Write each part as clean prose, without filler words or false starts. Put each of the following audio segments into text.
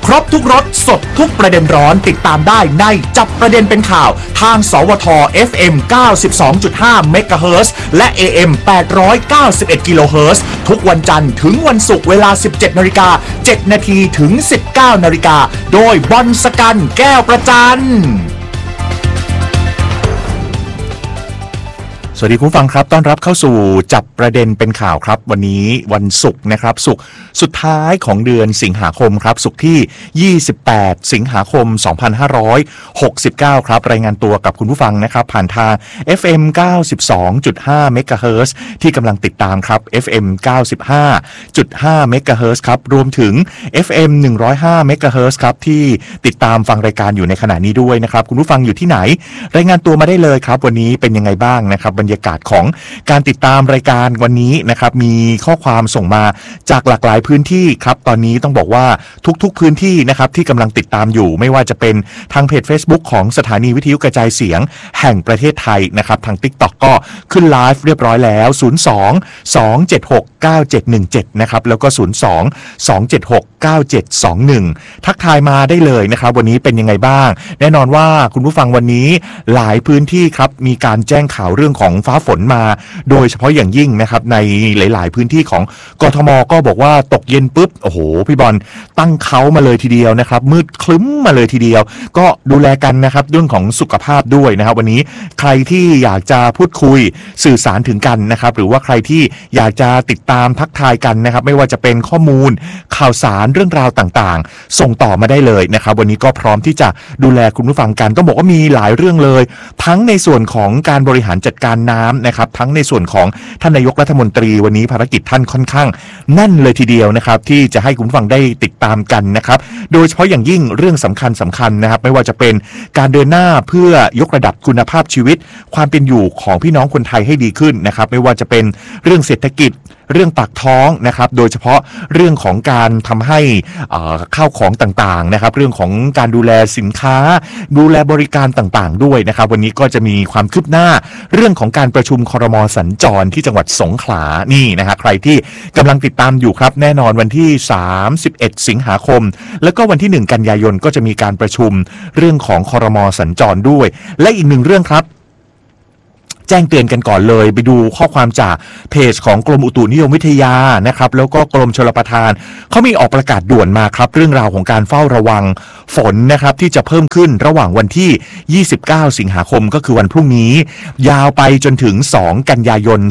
รบทุกรสสดทุกประเด็นร้อนติดตามได้ในจับประเด็นเป็นข่าวทางสวท FM 92.5 MHz และ AM 891 kHz ทุกวันจันทร์ถึงวันศุกร์เวลา 17:07 น.ถึง 19:00 น.โดยบอลสกันแก้วประจันสวัสดีคุณผู้ฟังครับต้อนรับเข้าสู่จับประเด็นเป็นข่าวครับวันนี้วันศุกร์นะครับศุกร์สุดท้ายของเดือนสิงหาคมครับศุกร์ที่28สิงหาคม2569ครับรายงานตัวกับคุณผู้ฟังนะครับผ่านทาง FM 92.5 MHz ที่กำลังติดตามครับ FM 95.5 MHz ครับรวมถึง FM 105 MHz ครับที่ติดตามฟังรายการอยู่ในขณะนี้ด้วยนะครับคุณผู้ฟังอยู่ที่ไหนรายงานตัวมาได้เลยครับวันนี้เป็นยังไงบ้างนะครับบรรยากาศของการติดตามรายการวันนี้นะครับมีข้อความส่งมาจากหลากหลายพื้นที่ครับตอนนี้ต้องบอกว่าทุกๆพื้นที่นะครับที่กำลังติดตามอยู่ไม่ว่าจะเป็นทางเพจ Facebook ของสถานีวิทยุกระจายเสียงแห่งประเทศไทยนะครับทาง TikTok ก็ขึ้นไลฟ์เรียบร้อยแล้ว02-276-9717นะครับแล้วก็02-276-9721ทักทายมาได้เลยนะครับวันนี้เป็นยังไงบ้างแน่นอนว่าคุณผู้ฟังวันนี้หลายพื้นที่ครับมีการแจ้งข่าวเรื่องของฟ้าฝนมาโดยเฉพาะอย่างยิ่งนะครับในหลายๆพื้นที่ของกทมก็บอกว่าตกเย็นปุ๊บโอ้โหพี่บอลตั้งเขามาเลยทีเดียวนะครับมืดคลึ้มมาเลยทีเดียวก็ดูแลกันนะครับเรื่องของสุขภาพด้วยนะครับวันนี้ใครที่อยากจะพูดคุยสื่อสารถึงกันนะครับหรือว่าใครที่อยากจะติดตามทักทายกันนะครับไม่ว่าจะเป็นข้อมูลข่าวสารเรื่องราวต่างๆส่งต่อมาได้เลยนะครับวันนี้ก็พร้อมที่จะดูแลคุณผู้ฟังกันต้องบอกว่ามีหลายเรื่องเลยทั้งในส่วนของการบริหารจัดการน้ำนะครับทั้งในส่วนของท่านนายกรัฐมนตรีวันนี้ภารกิจท่านค่อนข้างแน่นเลยทีเดียวนะครับที่จะให้คุณผู้ฟังได้ติดตามกันนะครับโดยเฉพาะอย่างยิ่งเรื่องสำคัญนะครับไม่ว่าจะเป็นการเดินหน้าเพื่อยกระดับคุณภาพชีวิตความเป็นอยู่ของพี่น้องคนไทยให้ดีขึ้นนะครับไม่ว่าจะเป็นเรื่องเศรษฐกิจเรื่องปากท้องนะครับโดยเฉพาะเรื่องของการทำให้ข้าวของต่างๆนะครับเรื่องของการดูแลสินค้าดูแลบริการต่างๆด้วยนะครับวันนี้ก็จะมีความคืบหน้าเรื่องของการประชุมครม.สัญจรที่จังหวัดสงขลานี่นะฮะใครที่กำลังติดตามอยู่ครับแน่นอนวันที่31สิงหาคมแล้วก็วันที่1กันยายนก็จะมีการประชุมเรื่องของครม.สัญจรด้วยและอีกหนึ่งเรื่องครับแจ้งเตือนกันก่อนเลยไปดูข้อความจากเพจของกรมอุตุนิยมวิทยานะครับแล้วก็กรมชลประทานเขามีออกประกาศด่วนมาครับเรื่องราวของการเฝ้าระวังฝนนะครับที่จะเพิ่มขึ้นระหว่างวันที่29สิงหาคมก็คือวันพรุ่งนี้ยาวไปจนถึง2กันยายน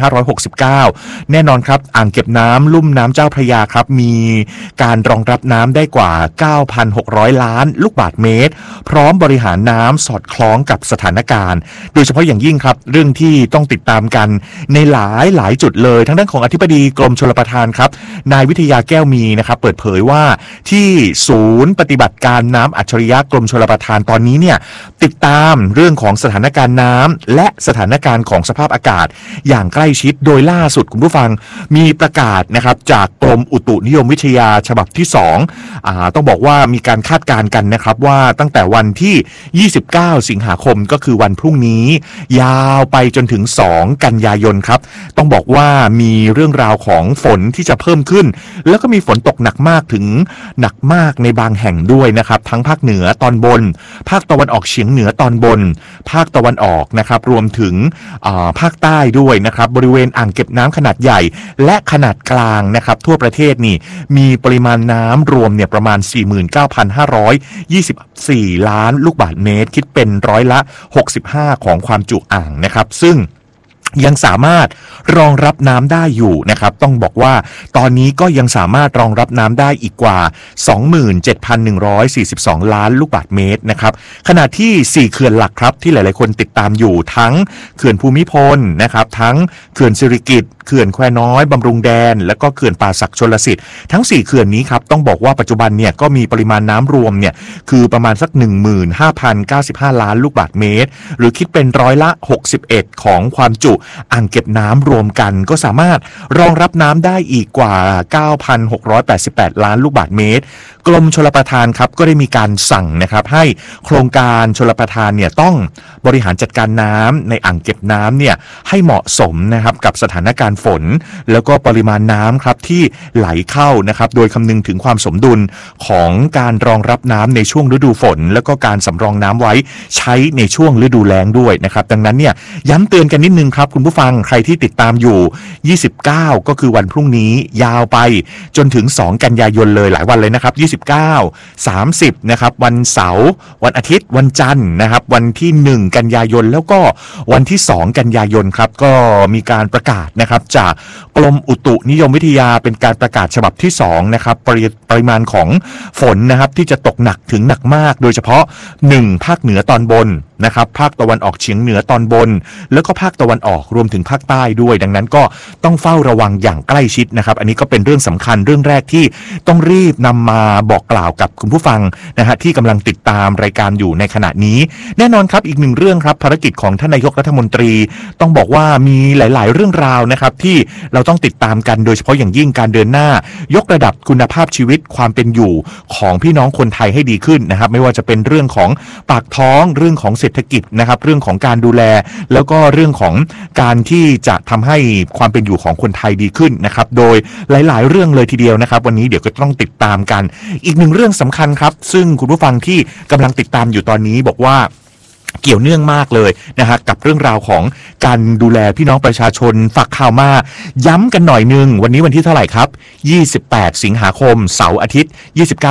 2569แน่นอนครับอ่างเก็บน้ำลุ่มน้ำเจ้าพระยาครับมีการรองรับน้ำได้กว่า 9,600 ล้านลูกบาศก์เมตรพร้อมบริหารน้ำสอดคล้องกับสถานการณ์โดยเฉพาะอย่างยิ่งครับเรื่องที่ต้องติดตามกันในหลายจุดเลยทั้งด้านของอธิบดีกรมชลประทานครับนายวิทยาแก้วมีนะครับเปิดเผยว่าที่ศูนย์ปฏิบัติการน้ำอัจฉริยะกรมชลประทานตอนนี้เนี่ยติดตามเรื่องของสถานการณ์น้ำและสถานการณ์ของสภาพอากาศอย่างใกล้ชิดโดยล่าสุดคุณผู้ฟังมีประกาศนะครับจากกรมอุตุนิยมวิทยาฉบับที่2ต้องบอกว่ามีการคาดการณ์กันนะครับว่าตั้งแต่วันที่29สิงหาคมก็คือวันพรุ่งนี้ยาวไปจนถึง2กันยายนครับต้องบอกว่ามีเรื่องราวของฝนที่จะเพิ่มขึ้นแล้วก็มีฝนตกหนักมากถึงหนักมากในบางแห่งด้วยนะครับทั้งภาคเหนือตอนบนภาคตะวันออกเฉียงเหนือตอนบนภาคตะวันออกนะครับรวมถึงภาคใต้ด้วยนะครับบริเวณอ่างเก็บน้ำขนาดใหญ่และขนาดกลางนะครับทั่วประเทศนี่มีปริมาณน้ำรวมเนี่ยประมาณ 49,524 ล้านลูกบาศก์เมตรคิดเป็นร้อยละ65ของความจุอ่างนะครับซึ่งยังสามารถรองรับน้ำได้อยู่นะครับต้องบอกว่าตอนนี้ก็ยังสามารถรองรับน้ำได้อีกกว่า 27,142 ล้านลูกบาศก์เมตรนะครับขณะที่4เขื่อนหลักครับที่หลายๆคนติดตามอยู่ทั้งเขื่อนภูมิพลนะครับทั้งเขื่อนสิริกิติ์เขื่อนแควน้อยบำรุงแดนและก็เขื่อนป่าสักชลสิทธิ์ทั้ง4เขื่อนนี้ครับต้องบอกว่าปัจจุบันเนี่ยก็มีปริมาณน้ำรวมเนี่ยคือประมาณสัก 15,095 ล้านลูกบาศก์เมตรหรือคิดเป็นร้อยละ61ของความจุอ่างเก็บน้ำรวมกันก็สามารถรองรับน้ำได้อีกกว่า 9,688 ล้านลูกบาศก์เมตรกรมชลประทานครับก็ได้มีการสั่งนะครับให้โครงการชลประทานเนี่ยต้องบริหารจัดการน้ำในอ่างเก็บน้ำเนี่ยให้เหมาะสมนะครับกับสถานการณ์ฝนแล้วก็ปริมาณน้ำครับที่ไหลเข้านะครับโดยคำนึงถึงความสมดุลของการรองรับน้ำในช่วงฤดูฝนแล้วก็การสำรองน้ำไว้ใช้ในช่วงฤดูแล้งด้วยนะครับดังนั้นเนี่ยย้ำเตือนกันนิดนึงครับคุณผู้ฟังใครที่ติดตามอยู่29ก็คือวันพรุ่งนี้ยาวไปจนถึง2กันยายนเลยหลายวันเลยนะครับ29 30นะครับวันเสาร์วันอาทิตย์วันจันทร์นะครับวันที่1กันยายนแล้วก็วันที่2กันยายนครับก็มีการประกาศนะครับจากกรมอุตุนิยมวิทยาเป็นการประกาศฉบับที่2นะครับปริมาณของฝนนะครับที่จะตกหนักถึงหนักมากโดยเฉพาะ1ภาคเหนือตอนบนนะครับภาคตะวันออกเฉียงเหนือตอนบนแล้วก็ภาคตะวันออกรวมถึงภาคใต้ด้วยดังนั้นก็ต้องเฝ้าระวังอย่างใกล้ชิดนะครับอันนี้ก็เป็นเรื่องสำคัญเรื่องแรกที่ต้องรีบนำมาบอกกล่าวกับคุณผู้ฟังนะฮะที่กำลังติดตามรายการอยู่ในขณะนี้แน่นอนครับอีกหนึ่งเรื่องครับภารกิจของท่านนายกรัฐมนตรีต้องบอกว่ามีหลายๆเรื่องราวนะครับที่เราต้องติดตามกันโดยเฉพาะอย่างยิ่งการเดินหน้ายกระดับคุณภาพชีวิตความเป็นอยู่ของพี่น้องคนไทยให้ดีขึ้นนะครับไม่ว่าจะเป็นเรื่องของปากท้องเรื่องของเศรษฐกิจนะครับเรื่องของการดูแลแล้วก็เรื่องของการที่จะทำให้ความเป็นอยู่ของคนไทยดีขึ้นนะครับโดยหลายๆเรื่องเลยทีเดียวนะครับวันนี้เดี๋ยวก็ต้องติดตามกันอีกหนึ่งเรื่องสำคัญครับซึ่งคุณผู้ฟังที่กำลังติดตามอยู่ตอนนี้บอกว่าเกี่ยวเนื่องมากเลยนะฮะกับเรื่องราวของการดูแลพี่น้องประชาชนฝากข่าวมาย้ำกันหน่อยนึงวันนี้วันที่เท่าไหร่ครับ28สิงหาคมเสาร์อาทิตย์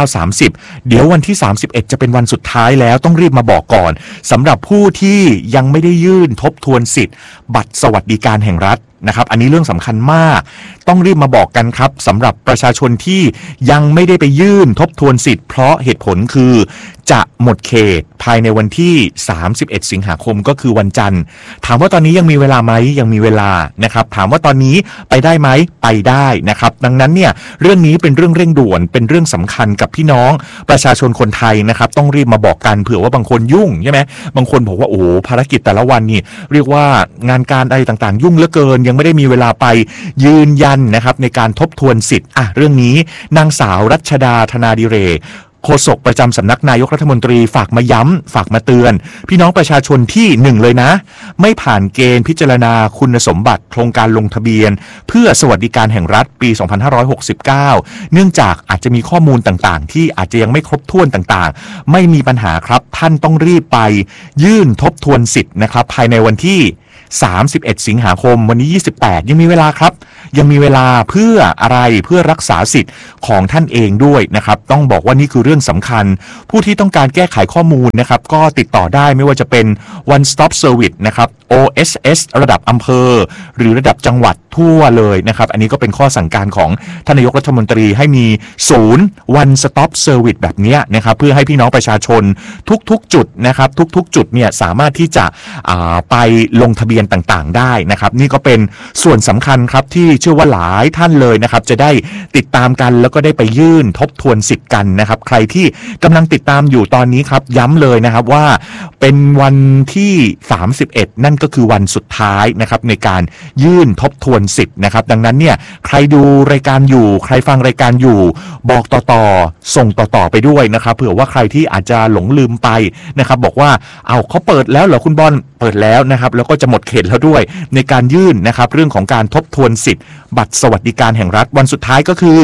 29-30เดี๋ยววันที่31จะเป็นวันสุดท้ายแล้วต้องรีบมาบอกก่อนสำหรับผู้ที่ยังไม่ได้ยื่นทบทวนสิทธิ์บัตรสวัสดิการแห่งรัฐนะครับอันนี้เรื่องสำคัญมากต้องรีบมาบอกกันครับสำหรับประชาชนที่ยังไม่ได้ไปยื่นทบทวนสิทธิ์เพราะเหตุผลคือจะหมดเขตภายในวันที่31สิงหาคมก็คือวันจันทร์ถามว่าตอนนี้ยังมีเวลาไหมยังมีเวลานะครับถามว่าตอนนี้ไปได้ไหมไปได้นะครับดังนั้นเนี่ยเรื่องนี้เป็นเรื่องเร่งด่วนเป็นเรื่องสำคัญกับพี่น้องประชาชนคนไทยนะครับต้องรีบมาบอกกันเผื่อว่าบางคนยุ่งใช่ไหมบางคนบอกว่าโอ้ภารกิจแต่ละวันนี่เรียกว่างานการอะไรต่างๆยุ่งเหลือเกินยังไม่ได้มีเวลาไปยืนยันนะครับในการทบทวนสิทธิ์เรื่องนี้นางสาวรัชดาธนาดิเรกโฆษกประจำสำนักนายกรัฐมนตรีฝากมาย้ำฝากมาเตือนพี่น้องประชาชนที่1เลยนะไม่ผ่านเกณฑ์พิจารณาคุณสมบัติโครงการลงทะเบียนเพื่อสวัสดิการแห่งรัฐปี2569เนื่องจากอาจจะมีข้อมูลต่างๆที่อาจจะยังไม่ครบถ้วนต่างๆไม่มีปัญหาครับท่านต้องรีบไปยื่นทบทวนสิทธิ์นะครับภายในวันที่31สิงหาคมวันนี้28ยังมีเวลาครับยังมีเวลาเพื่ออะไรเพื่อรักษาสิทธิ์ของท่านเองด้วยนะครับต้องบอกว่านี่คือเรื่องสำคัญผู้ที่ต้องการแก้ไขข้อมูลนะครับก็ติดต่อได้ไม่ว่าจะเป็น One Stop Service นะครับ OSS ระดับอำเภอหรือระดับจังหวัดทั่วเลยนะครับอันนี้ก็เป็นข้อสั่งการของท่านนายกรัฐมนตรีให้มีศูนย์ One Stop Service แบบนี้นะครับเพื่อให้พี่น้องประชาชนทุกๆจุดนะครับทุกๆจุดเนี่ยสามารถที่จะไปลงทะเบียนต่างๆได้นะครับนี่ก็เป็นส่วนสำคัญครับที่เชื่อว่าหลายท่านเลยนะครับจะได้ติดตามกันแล้วก็ได้ไปยื่นทบทวนสิทธิ์กันนะครับใครที่กำลังติดตามอยู่ตอนนี้ครับย้ำเลยนะครับว่าเป็นวันที่31นั่นก็คือวันสุดท้ายนะครับในการยื่นทบทวนสิทธิ์นะครับดังนั้นเนี่ยใครดูรายการอยู่ใครฟังรายการอยู่บอกต่อส่งต่อไปด้วยนะครับเผื่อว่าใครที่อาจจะหลงลืมไปนะครับบอกว่าเขาเปิดแล้วเหรอคุณบอลเปิดแล้วนะครับแล้วก็จะหมดเขตแล้วด้วยในการยื่นนะครับเรื่องของการทบทวนสิทธิ์บัตรสวัสดิการแห่งรัฐวันสุดท้ายก็คือ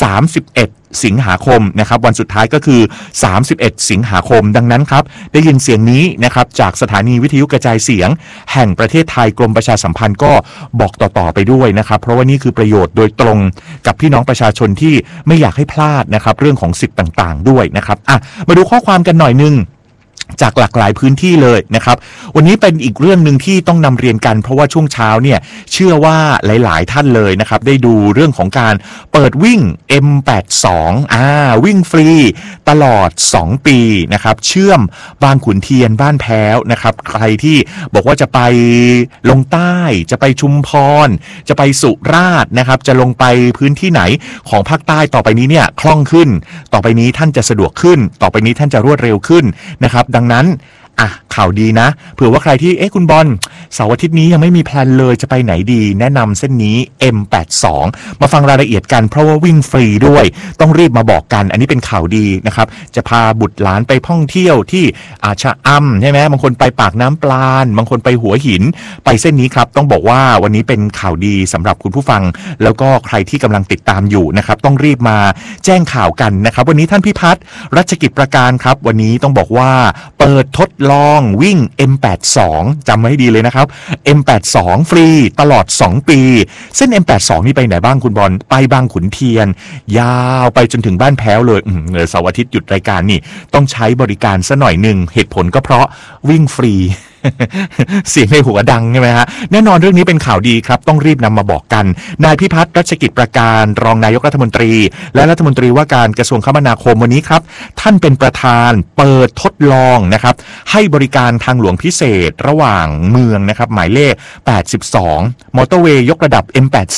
31สิงหาคมนะครับวันสุดท้ายก็คือ31สิงหาคมดังนั้นครับได้ยินเสียงนี้นะครับจากสถานีวิทยุกระจายเสียงแห่งประเทศไทยกรมประชาสัมพันธ์ก็บอกต่อไปด้วยนะครับเพราะว่านี่คือประโยชน์โดยตรงกับพี่น้องประชาชนที่ไม่อยากให้พลาดนะครับเรื่องของสิทธิ์ต่างๆด้วยนะครับมาดูข้อความกันหน่อยนึงจากหลากหลายพื้นที่เลยนะครับวันนี้เป็นอีกเรื่องหนึ่งที่ต้องนำเรียนกันเพราะว่าช่วงเช้าเนี่ยเชื่อว่าหลายๆท่านเลยนะครับได้ดูเรื่องของการเปิดวิ่ง M82 วิ่งฟรีตลอด2ปีนะครับเชื่อมบางขุนเทียนบ้านแพ้วนะครับใครที่บอกว่าจะไปลงใต้จะไปชุมพรจะไปสุราษฎร์นะครับจะลงไปพื้นที่ไหนของภาคใต้ต่อไปนี้เนี่ยคล่องขึ้นต่อไปนี้ท่านจะสะดวกขึ้นต่อไปนี้ท่านจะรวดเร็วขึ้นนะครับดังนั้นข่าวดีนะเผื่อว่าใครที่คุณบอลเสาร์อาทิตย์นี้ยังไม่มีแพลนเลยจะไปไหนดีแนะนำเส้นนี้ M82 มาฟังรายละเอียดกันเพราะว่าวิ่งฟรีด้วยต้องรีบมาบอกกันอันนี้เป็นข่าวดีนะครับจะพาบุตรหลานไปท่องเที่ยวที่ชะอำใช่ไหมบางคนไปปากน้ำปลาณบางคนไปหัวหินไปเส้นนี้ครับต้องบอกว่าวันนี้เป็นข่าวดีสำหรับคุณผู้ฟังแล้วก็ใครที่กำลังติดตามอยู่นะครับต้องรีบมาแจ้งข่าวกันนะครับวันนี้ท่านพิพัฒน์รัชกิจประการครับวันนี้ต้องบอกว่าเปิดทดลองวิ่ง M82 จำไว้ให้ดีเลยนะครับ M82 ฟรีตลอด2ปีเส้น M82 นี่ไปไหนบ้างคุณบอลไปบางขุนเทียนยาวไปจนถึงบ้านแพ้วเลยเสาร์อาทิตย์หยุดรายการนี่ต้องใช้บริการซะหน่อยหนึ่งเหตุผลก็เพราะวิ่งฟรี เสียงในหัวดังใช่ไหมฮะแน่นอนเรื่องนี้เป็นข่าวดีครับต้องรีบนำมาบอกกันนายพิพัฒน์รัชกิจประการรองนายกรัฐมนตรีและรัฐมนตรีว่าการกระทรวงคมนาคมวันนี้ครับท่านเป็นประธานเปิดทดลองนะครับให้บริการทางหลวงพิเศษระหว่างเมืองนะครับหมายเลข82มอเตอร์เวย์ยกระดับ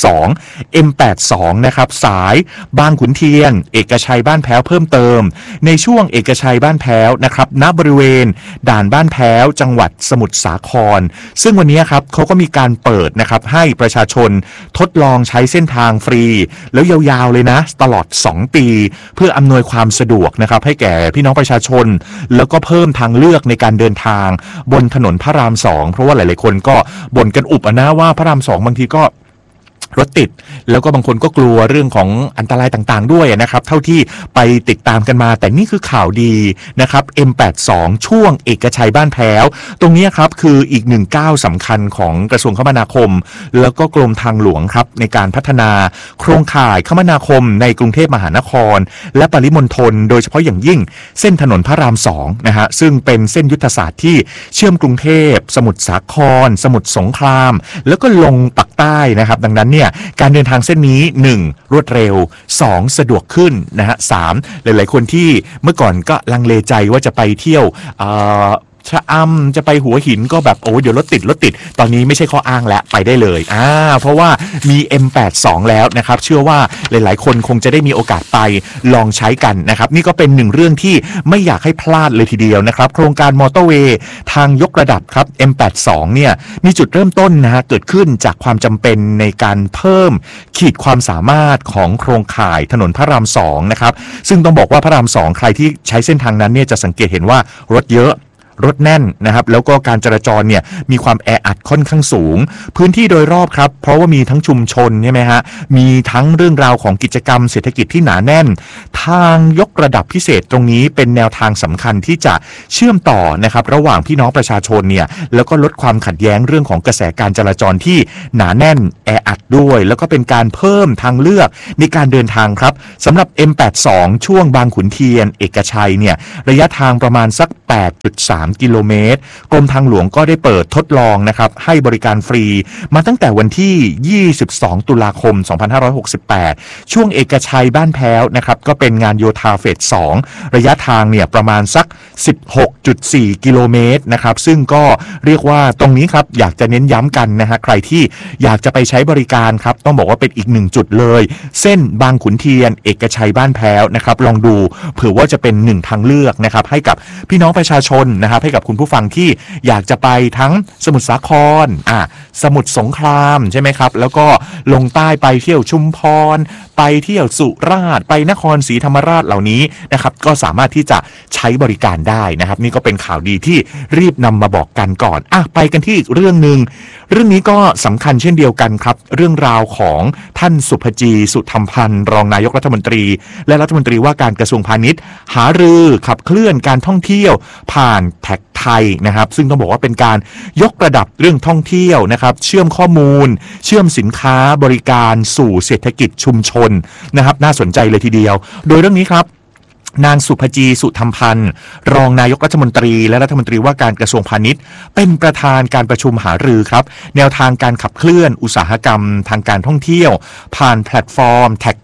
M82 นะครับสายบางขุนเทียนเอกชัยบ้านแพ้วเพิ่มเติมในช่วงเอกชัยบ้านแพ้วนะครับณบริเวณด่านบ้านแพ้วจังหวัดสมุทรสาครซึ่งวันนี้ครับเขาก็มีการเปิดนะครับให้ประชาชนทดลองใช้เส้นทางฟรีแล้วยาวๆเลยนะตลอด2ปีเพื่ออำนวยความสะดวกนะครับให้แก่พี่น้องประชาชนแล้วก็เพิ่มทางเลือกในการเดินทางบนถนนพระราม2เพราะว่าหลายๆคนก็บ่นกันอุบนะว่าพระราม2บางทีก็รถติดแล้วก็บางคนก็กลัวเรื่องของอันตรายต่างๆด้วยนะครับเท่าที่ไปติดตามกันมาแต่นี่คือข่าวดีนะครับ M82 ช่วงเอกชัยบ้านแพ้วตรงนี้ครับคืออีกหนึ่งก้าวสำคัญของกระทรวงคมนาคมแล้วก็กรมทางหลวงครับในการพัฒนาโครงข่ายคมนาคมในกรุงเทพมหานครและปริมณฑลโดยเฉพาะอย่างยิ่งเส้นถนนพระราม2นะฮะซึ่งเป็นเส้นยุทธศาสตร์ที่เชื่อมกรุงเทพสมุทรสาครสมุทรสงครามแล้วก็ลงปักใต้นะครับดังนั้นเนี่ยการเดินทางเส้นนี้1รวดเร็ว2สะดวกขึ้นนะฮะ3หลายๆคนที่เมื่อก่อนก็ลังเลใจว่าจะไปเที่ยวชะอำจะไปหัวหินก็แบบเดี๋ยวรถติดตอนนี้ไม่ใช่ข้ออ้างแล้วไปได้เลยเพราะว่ามี M82 แล้วนะครับเชื่อว่าหลายๆคนคงจะได้มีโอกาสไปลองใช้กันนะครับนี่ก็เป็นหนึ่งเรื่องที่ไม่อยากให้พลาดเลยทีเดียวนะครับโครงการมอเตอร์เวย์ทางยกระดับครับ M82 เนี่ยมีจุดเริ่มต้นนะฮะเกิดขึ้นจากความจำเป็นในการเพิ่มขีดความสามารถของโครงข่ายถนนพระราม2นะครับซึ่งต้องบอกว่าพระราม2ใครที่ใช้เส้นทางนั้นเนี่ยจะสังเกตเห็นว่ารถเยอะรถแน่นนะครับแล้วก็การจราจรเนี่ยมีความแออัดค่อนข้างสูงพื้นที่โดยรอบครับเพราะว่ามีทั้งชุมชนใช่ไหมฮะมีทั้งเรื่องราวของกิจกรรมเศรษฐกิจที่หนาแน่นทางยกระดับพิเศษตรงนี้เป็นแนวทางสำคัญที่จะเชื่อมต่อนะครับระหว่างพี่น้องประชาชนเนี่ยแล้วก็ลดความขัดแย้งเรื่องของกระแสการจราจรที่หนาแน่นแออัดด้วยแล้วก็เป็นการเพิ่มทางเลือกในการเดินทางครับสำหรับ M82 ช่วงบางขุนเทียนเอกชัยเนี่ยระยะทางประมาณสัก 8.3 กิโลเมตรกรมทางหลวงก็ได้เปิดทดลองนะครับให้บริการฟรีมาตั้งแต่วันที่22ตุลาคม2568ช่วงเอกชัยบ้านแพ้วนะครับก็เป็นงานโยธาเฟส2ระยะทางเนี่ยประมาณสัก 16.4 กิโลเมตรนะครับซึ่งก็เรียกว่าตรงนี้ครับอยากจะเน้นย้ำกันนะฮะใครที่อยากจะไปใช้บริการครับต้องบอกว่าเป็นอีกหนึ่งจุดเลยเส้นบางขุนเทียนเอกชัยบ้านแพ้วนะครับลองดูเผื่อว่าจะเป็นหนึ่งทางเลือกนะครับให้กับพี่น้องประชาชนนะครับให้กับคุณผู้ฟังที่อยากจะไปทั้งสมุทรสาครสมุทรสงครามใช่ไหมครับแล้วก็ลงใต้ไปเที่ยวชุมพรไปเที่ยวสุราษฎร์ไปนครศรีธรรมราชเหล่านี้นะครับก็สามารถที่จะใช้บริการได้นะครับนี่ก็เป็นข่าวดีที่รีบนำมาบอกกันก่อนไปกันที่อีกเรื่องนึงเรื่องนี้ก็สำคัญเช่นเดียวกันครับเรื่องราวของท่านสุภจีสุธรรมพันธ์รองนายกรัฐมนตรีและรัฐมนตรีว่าการกระทรวงพาณิชย์หารือขับเคลื่อนการท่องเที่ยวผ่านแท็กไทยนะครับซึ่งต้องบอกว่าเป็นการยกระดับเรื่องท่องเที่ยวนะครับเชื่อมข้อมูลเชื่อมสินค้าบริการสู่เศรษฐกิจชุมชนนะครับน่าสนใจเลยทีเดียวโดยเรื่องนี้ครับนางสุภจีสุธรรมพันธ์รองนายกรัฐมนตรีและรัฐมนตรีว่าการกระทรวงพาณิชย์เป็นประธานการประชุมหารือครับแนวทางการขับเคลื่อนอุตสาหกรรมทางการท่องเที่ยวผ่านแพลตฟอร์มแท็กไท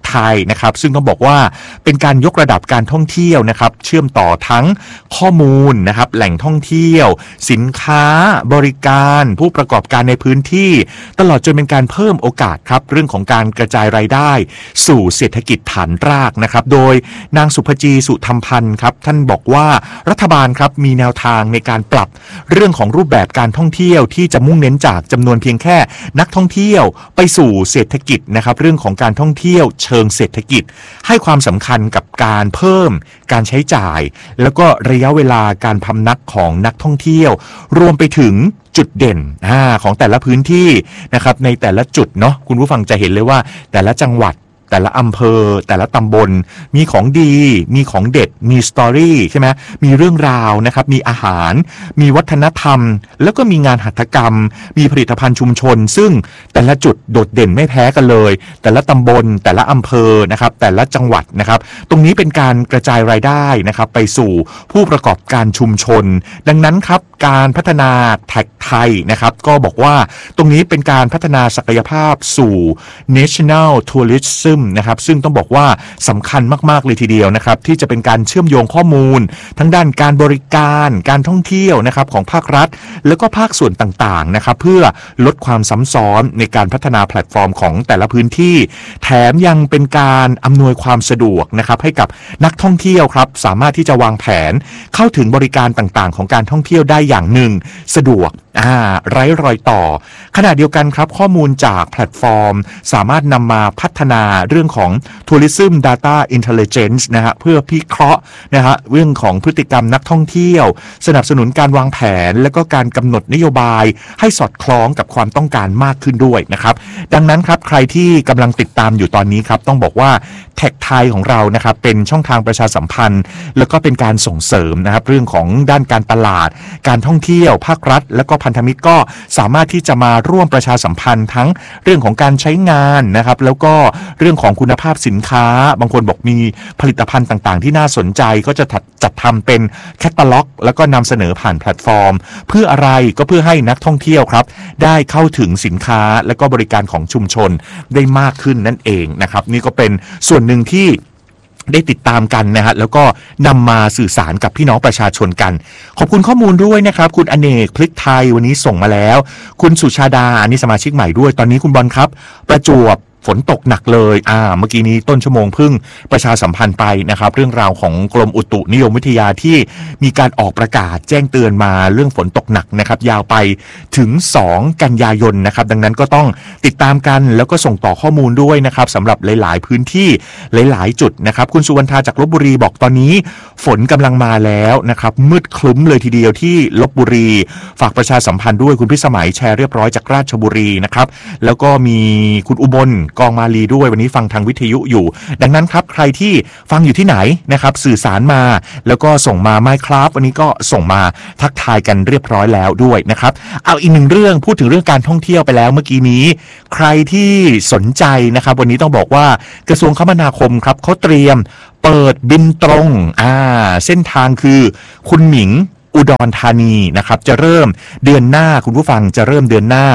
ไทยนะครับซึ่งต้องบอกว่าเป็นการยกระดับการท่องเที่ยวนะครับเชื่อมต่อทั้งข้อมูลนะครับแหล่งท่องเที่ยวสินค้าบริการผู้ประกอบการในพื้นที่ตลอดจนเป็นการเพิ่มโอกาสครับเรื่องของการกระจายรายได้สู่เศรษฐกิจฐานรากนะครับโดยนางสุภจีสุธรรมพันธ์ครับท่านบอกว่ารัฐบาลครับมีแนวทางในการปรับเรื่องของรูปแบบการท่องเที่ยวที่จะมุ่งเน้นจากจำนวนเพียงแค่นักท่องเที่ยวไปสู่เศรษฐกิจนะครับเรื่องของการท่องเที่ยวเชิงเศรษฐกิจให้ความสำคัญกับการเพิ่มการใช้จ่ายแล้วก็ระยะเวลาการพำนักของนักท่องเที่ยวรวมไปถึงจุดเด่นของแต่ละพื้นที่นะครับในแต่ละจุดเนาะคุณผู้ฟังจะเห็นเลยว่าแต่ละจังหวัดแต่ละอำเภอแต่ละตำบลมีของดีมีของเด็ดมีสตอรี่ใช่ไหมมีเรื่องราวนะครับมีอาหารมีวัฒนธรรมแล้วก็มีงานหัตถกรรมมีผลิตภัณฑ์ชุมชนซึ่งแต่ละจุดโดดเด่นไม่แพ้กันเลยแต่ละตำบลแต่ละอำเภอนะครับแต่ละจังหวัดนะครับตรงนี้เป็นการกระจายรายได้นะครับไปสู่ผู้ประกอบการชุมชนดังนั้นครับการพัฒนาแท็กไทยนะครับก็บอกว่าตรงนี้เป็นการพัฒนาศักยภาพสู่ National Tourismนะครับซึ่งต้องบอกว่าสำคัญมากๆเลยทีเดียวนะครับที่จะเป็นการเชื่อมโยงข้อมูลทั้งด้านการบริการการท่องเที่ยวนะครับของภาครัฐแล้วก็ภาคส่วนต่างๆนะครับเพื่อลดความซ้ำซ้อนในการพัฒนาแพลตฟอร์มของแต่ละพื้นที่แถมยังเป็นการอำนวยความสะดวกนะครับให้กับนักท่องเที่ยวครับสามารถที่จะวางแผนเข้าถึงบริการต่างๆของการท่องเที่ยวได้อย่างหนึ่งสะดวกไร้รอยต่อขณะเดียวกันครับข้อมูลจากแพลตฟอร์มสามารถนำมาพัฒนาเรื่องของ Tourism Data Intelligence นะฮะเพื่อพิเคราะห์นะฮะเรื่องของพฤติกรรมนักท่องเที่ยวสนับสนุนการวางแผนและก็การกำหนดนโยบายให้สอดคล้องกับความต้องการมากขึ้นด้วยนะครับดังนั้นครับใครที่กำลังติดตามอยู่ตอนนี้ครับต้องบอกว่าแท็กไทยของเรานะครับเป็นช่องทางประชาสัมพันธ์แล้วก็เป็นการส่งเสริมนะครับเรื่องของด้านการตลาดการท่องเที่ยวภาครัฐและก็พันธมิตรก็สามารถที่จะมาร่วมประชาสัมพันธ์ทั้งเรื่องของการใช้งานนะครับแล้วก็เรื่องของคุณภาพสินค้าบางคนบอกมีผลิตภัณฑ์ต่างๆที่น่าสนใจก็จะจัดทำเป็นแคตตาล็อกแล้วก็นำเสนอผ่านแพลตฟอร์มเพื่ออะไรก็เพื่อให้นักท่องเที่ยวครับได้เข้าถึงสินค้าและก็บริการของชุมชนได้มากขึ้นนั่นเองนะครับนี่ก็เป็นส่วนหนึ่งที่ได้ติดตามกันนะฮะแล้วก็นำมาสื่อสารกับพี่น้องประชาชนกันขอบคุณข้อมูลด้วยนะครับคุณอเนกพลิกไทยวันนี้ส่งมาแล้วคุณสุชาดาอันนี้สมาชิกใหม่ด้วยตอนนี้คุณบอลครับประจวบฝนตกหนักเลยเมื่อกี้นี้ต้นชั่วโมงเพิ่งประชาสัมพันธ์ไปนะครับเรื่องราวของกรมอุตุนิยมวิทยาที่มีการออกประกาศแจ้งเตือนมาเรื่องฝนตกหนักนะครับยาวไปถึง2กันยายนนะครับดังนั้นก็ต้องติดตามกันแล้วก็ส่งต่อข้อมูลด้วยนะครับสำหรับหลายๆพื้นที่หลายๆจุดนะครับคุณสุวรรณาจากลพบุรีบอกตอนนี้ฝนกำลังมาแล้วนะครับมืดครึ้มเลยทีเดียวที่ลพบุรีฝากประชาสัมพันธ์ด้วยคุณพิสมัยแชร์เรียบร้อยจากราชบุรีนะครับแล้วก็มีคุณอุบลกองมาลีด้วยวันนี้ฟังทางวิทยุอยู่ดังนั้นครับใครที่ฟังอยู่ที่ไหนนะครับสื่อสารมาแล้วก็ส่งมาไม่ครับวันนี้ก็ส่งมาทักทายกันเรียบร้อยแล้วด้วยนะครับเอาอีกหนึ่งเรื่องพูดถึงเรื่องการท่องเที่ยวไปแล้วเมื่อกี้นี้ใครที่สนใจนะครับวันนี้ต้องบอกว่ากระทรวงคมนาคมครับเขาเตรียมเปิดบินตรงเส้นทางคือคุณหมิงอุดรธานีนะครับจะเริ่มเดือนหน้าคุณผู้ฟังจะเริ่มเดือนหน้า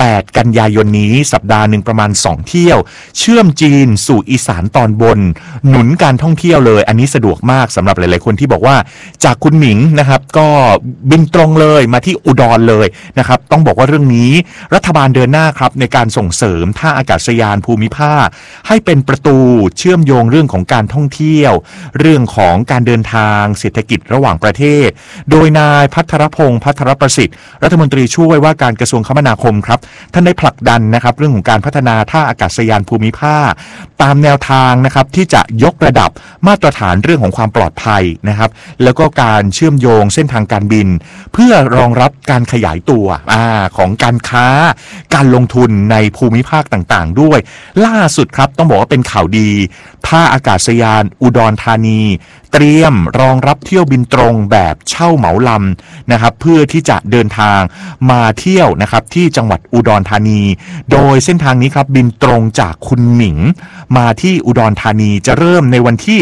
8กันยายนนี้สัปดาห์หนึ่งประมาณ2เที่ยวเชื่อมจีนสู่อีสานตอนบนหนุนการท่องเที่ยวเลยอันนี้สะดวกมากสำหรับหลายๆคนที่บอกว่าจากคุณหมิงนะครับก็บินตรงเลยมาที่อุดรเลยนะครับต้องบอกว่าเรื่องนี้รัฐบาลเดินหน้าครับในการส่งเสริมท่าอากาศยานภูมิภาคให้เป็นประตูเชื่อมโยงเรื่องของการท่องเที่ยวเรื่องของการเดินทางเศรษฐกิจระหว่างประเทศโดยนายภัทรพงษ์ภัทรประสิทธิ์รัฐมนตรีช่วยว่าการกระทรวงคมนาคมครับท่านได้ผลักดันนะครับเรื่องของการพัฒนาท่าอากาศยานภูมิภาคตามแนวทางนะครับที่จะยกระดับมาตรฐานเรื่องของความปลอดภัยนะครับแล้วก็การเชื่อมโยงเส้นทางการบินเพื่อรองรับการขยายตัวของการค้าการลงทุนในภูมิภาคต่างๆด้วยล่าสุดครับต้องบอกว่าเป็นข่าวดีท่าอากาศยานอุดรธานีเตรียมรองรับเที่ยวบินตรงแบบเช่าเหมาลำนะครับเพื่อที่จะเดินทางมาเที่ยวนะครับที่จังหวัดอุดรธานีโดยเส้นทางนี้ครับบินตรงจากคุณหมิงมาที่อุดรธานีจะเริ่มในวันที่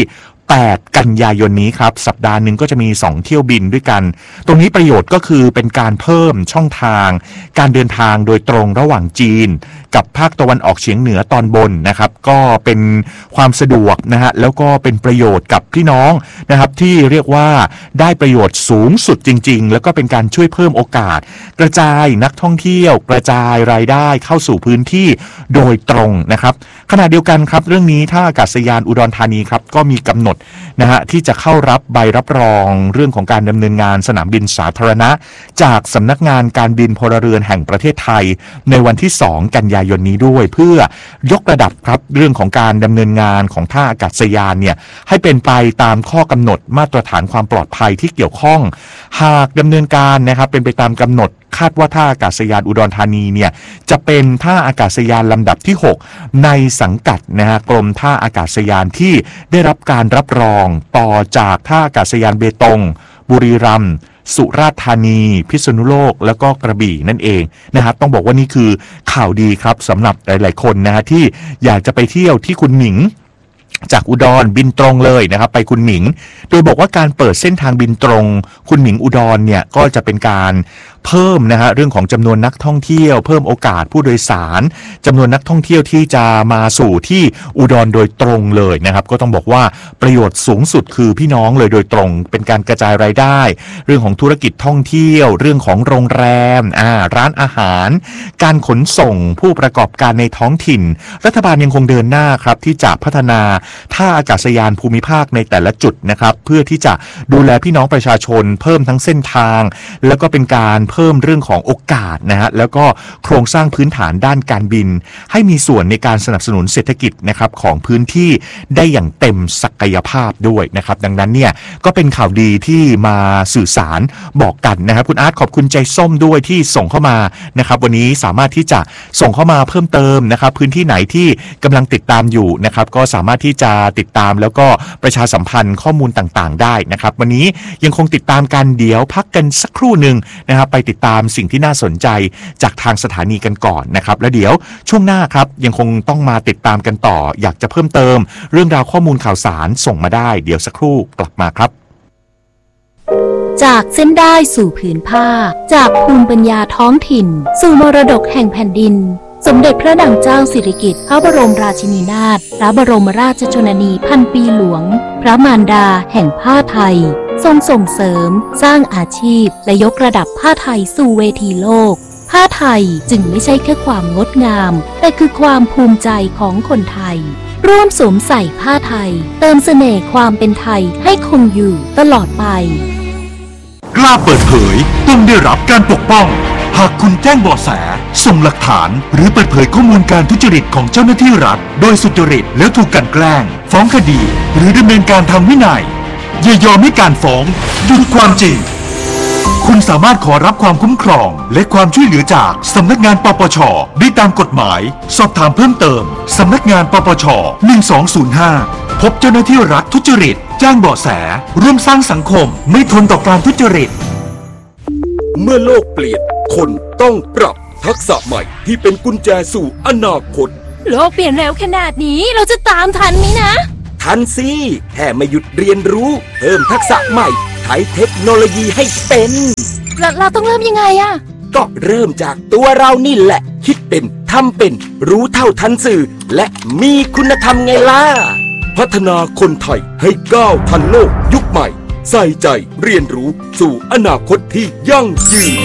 8 กันยายนนี้ครับสัปดาห์หนึ่งก็จะมี2เที่ยวบินด้วยกันตรงนี้ประโยชน์ก็คือเป็นการเพิ่มช่องทางการเดินทางโดยตรงระหว่างจีนกับภาคตะวันออกเฉียงเหนือตอนบนนะครับก็เป็นความสะดวกนะฮะแล้วก็เป็นประโยชน์กับพี่น้องนะครับที่เรียกว่าได้ประโยชน์สูงสุดจริงๆแล้วก็เป็นการช่วยเพิ่มโอกาสกระจายนักท่องเที่ยวกระจายรายได้เข้าสู่พื้นที่โดยตรงนะครับขณะเดียวกันครับเรื่องนี้ท่าอากาศยานอุดรธานีครับก็มีกำหนดนะฮะที่จะเข้ารับใบรับรองเรื่องของการดำเนินงานสนามบินสาธารณะจากสำนักงานการบินพลเรือนแห่งประเทศไทยในวันที่2กันยายนนี้ด้วยเพื่อยกระดับครับเรื่องของการดำเนินงานของท่าอากาศยานเนี่ยให้เป็นไปตามข้อกำหนดมาตรฐานความปลอดภัยที่เกี่ยวข้องหากดำเนินการนะครับเป็นไปตามกำหนดคาดว่าท่าอากาศยานอุดรธานีเนี่ยจะเป็นท่าอากาศยานลำดับที่6ในสังกัดนะฮะกรมท่าอากาศยานที่ได้รับการรับรองต่อจากท่าอากาศยานเบตงบุรีรัมย์สุราษฎร์ธานีพิษณุโลกแล้วก็กระบี่นั่นเองนะครับต้องบอกว่านี่คือข่าวดีครับสำหรับหลายๆคนนะฮะที่อยากจะไปเที่ยวที่คุณหมิงจากอุดรบินตรงเลยนะครับไปคุณหมิงโดยบอกว่าการเปิดเส้นทางบินตรงคุณหมิงอุดรเนี่ยก็จะเป็นการเพิ่มนะฮะเรื่องของจำนวนนักท่องเที่ยวเพิ่มโอกาสผู้โดยสารจำนวนนักท่องเที่ยวที่จะมาสู่ที่อุดรโดยตรงเลยนะครับก็ต้องบอกว่าประโยชน์สูงสุดคือพี่น้องเลยโดยตรงเป็นการกระจายรายได้เรื่องของธุรกิจท่องเที่ยวเรื่องของโรงแรมร้านอาหารการขนส่งผู้ประกอบการในท้องถิ่นรัฐบาลยังคงเดินหน้าครับที่จะพัฒนาท่าอากาศยานภูมิภาคในแต่ละจุดนะครับเพื่อที่จะดูแลพี่น้องประชาชนเพิ่มทั้งเส้นทางแล้วก็เป็นการเพิ่มเรื่องของโอกาสนะฮะแล้วก็โครงสร้างพื้นฐานด้านการบินให้มีส่วนในการสนับสนุนเศรษฐกิจนะครับของพื้นที่ได้อย่างเต็มศักยภาพด้วยนะครับดังนั้นเนี่ยก็เป็นข่าวดีที่มาสื่อสารบอกกันนะครับคุณอาร์ตขอบคุณใจส้มด้วยที่ส่งเข้ามานะครับวันนี้สามารถที่จะส่งเข้ามาเพิ่มเติมนะครับพื้นที่ไหนที่กำลังติดตามอยู่นะครับก็สามารถที่จะติดตามแล้วก็ประชาสัมพันธ์ข้อมูลต่างๆได้นะครับวันนี้ยังคงติดตามกันเดี๋ยวพักกันสักครู่หนึ่งนะครับไปติดตามสิ่งที่น่าสนใจจากทางสถานีกันก่อนนะครับแล้วเดี๋ยวช่วงหน้าครับยังคงต้องมาติดตามกันต่ออยากจะเพิ่มเติมเรื่องราวข้อมูลข่าวสารส่งมาได้เดี๋ยวสักครู่กลับมาครับจากเส้นได้สู่ผืนผ้าจากภูมิปัญญาท้องถิ่นสู่มรดกแห่งแผ่นดินสมเด็จพระนางเจ้าสิริกิติ์พระบรมราชินีนาถพระบรมราชชนนีพันปีหลวงพระมารดาแห่งผ้าไทยทรงส่งเสริมสร้างอาชีพและยกระดับผ้าไทยสู่เวทีโลกผ้าไทยจึงไม่ใช่แค่ความงดงามแต่คือความภูมิใจของคนไทยร่วมสวมใส่ผ้าไทยเติมเสน่ห์ความเป็นไทยให้คงอยู่ตลอดไปกล้าเปิดเผยต้องได้รับการปกป้องหากคุณแจ้งเบาะแสส่งหลักฐานหรือเปิดเผยข้อมูลการทุจริตของเจ้าหน้าที่รัฐโดยสุจริตแล้วถูกกลั่นแกล้งฟ้องคดีหรือดำเนินการทางวินัยอย่ายอมให้การฟ้องหยุดความจริงคุณสามารถขอรับความคุ้มครองและความช่วยเหลือจากสำนักงานปปช.ได้ตามกฎหมายสอบถามเพิ่มเติมสำนักงานปปช. 1205พบเจ้าหน้าที่รัฐทุจริตแจ้งเบาะแสร่วมสร้างสังคมไม่ทนต่อการทุจริตเมื่อโลกเปลี่ยนคนต้องปรับทักษะใหม่ที่เป็นกุญแจสู่อนาคตโลกเปลี่ยนเร็วขนาดนี้เราจะตามทันไหมนะทันสิแค่ไม่หยุดเรียนรู้เพิ่มทักษะใหม่ใช้เทคโนโลยีให้เป็นเราต้องเริ่มยังไงอะก็เริ่มจากตัวเรานี่แหละคิดเป็นทำเป็นรู้เท่าทันสื่อและมีคุณธรรมไงล่ะพัฒนาคนไทยให้ก้าวทันโลกยุคใหม่ใส่ใจเรียนรู้สู่อนาคตที่ยั่งยืน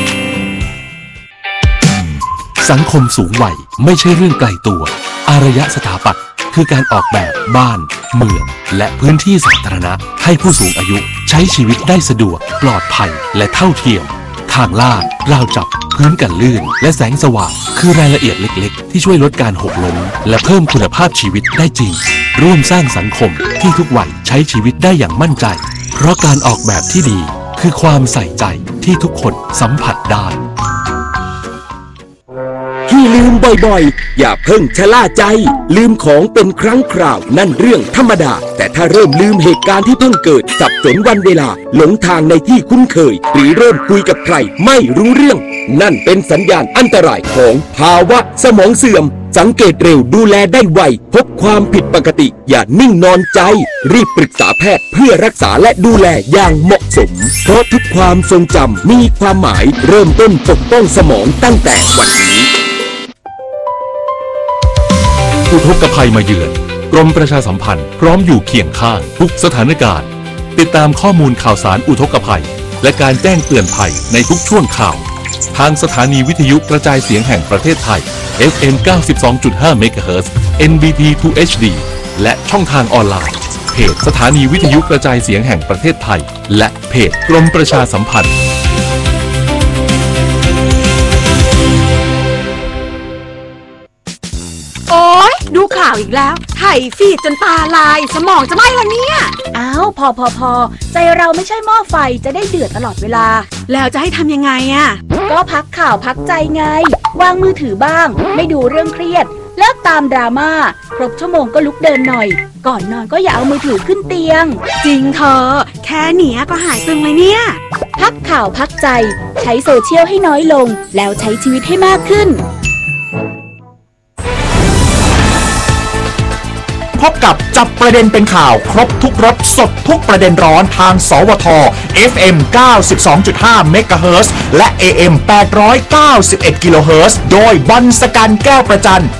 สังคมสูงวัยไม่ใช่เรื่องไกลตัวอารยสถาปัตย์คือการออกแบบบ้านเมืองและพื้นที่สาธารณะให้ผู้สูงอายุใช้ชีวิตได้สะดวกปลอดภัยและเท่าเทียมทางลาดราวจับพื้นกันลื่นและแสงสว่างคือรายละเอียดเล็กๆที่ช่วยลดการหกล้มและเพิ่มคุณภาพชีวิตได้จริงร่วมสร้างสังคมที่ทุกวัยใช้ชีวิตได้อย่างมั่นใจเพราะการออกแบบที่ดีคือความใส่ใจที่ทุกคนสัมผัสได้ที่ลืมบ่อยๆอย่าเพิ่งชะล่าใจลืมของเป็นครั้งคราวนั่นเรื่องธรรมดาแต่ถ้าเริ่มลืมเหตุการณ์ที่เพิ่งเกิดสับสนวันเวลาหลงทางในที่คุ้นเคยหรือเริ่มคุยกับใครไม่รู้เรื่องนั่นเป็นสัญญาณอันตรายของภาวะสมองเสื่อมสังเกตเร็วดูแลได้ไวพบความผิดปกติอย่านิ่งนอนใจรีบปรึกษาแพทย์เพื่อรักษาและดูแลอย่างเหมาะสมเพราะทุกความทรงจำมีความหมายเริ่มต้นปกป้องสมองตั้งแต่วันนี้อุทกภัยมาเยือนกรมประชาสัมพันธ์พร้อมอยู่เคียงข้างทุกสถานการณ์ติดตามข้อมูลข่าวสารอุทกภัยและการแจ้งเตือนภัยในทุกช่วงข่าวทางสถานีวิทยุกระจายเสียงแห่งประเทศไทย FM 92.5 MHz NBT 2 HD และช่องทางออนไลน์เพจสถานีวิทยุกระจายเสียงแห่งประเทศไทยและเพจกรมประชาสัมพันธ์โอ๊ยดูข่าวอีกแล้วไถฟีดจนตาลายสมองจะไหม้แล้วเนี่ยอ้าวพอใจเราไม่ใช่หม้อไฟจะได้เดือดตลอดเวลาแล้วจะให้ทำยังไงอ่ะก็พักข่าวพักใจไงวางมือถือบ้างไม่ดูเรื่องเครียดเลิกตามดราม่าครบชั่วโมงก็ลุกเดินหน่อยก่อนนอนก็อย่าเอามือถือขึ้นเตียงจริงเธอแค่เนี้ยก็หายตึงเลยเนี่ยพักข่าวพักใจใช้โซเชียลให้น้อยลงแล้วใช้ชีวิตให้มากขึ้นพบกับจับประเด็นเป็นข่าวครบทุกรสสดทุกประเด็นร้อนทางสวท FM 92.5 MHz และ AM 891 kHz โดยบอลสกันแก้วประจัน